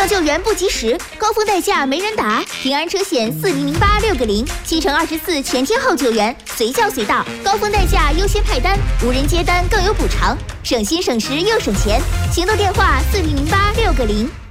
要救援不及时，高峰代驾没人打，平安车险4008 6个0，7乘24全天候救援，随叫随到，高峰代驾优先派单，无人接单更有补偿，省心省时又省钱。行动电话4008 6个0。